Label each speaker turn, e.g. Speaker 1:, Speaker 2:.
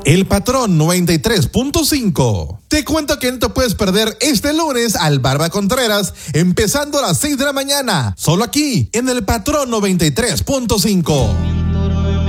Speaker 1: El Patrón 93.5. Te cuento que no te puedes perder este lunes al Barba Contreras, empezando a las 6 de la mañana, solo aquí en el Patrón 93.5.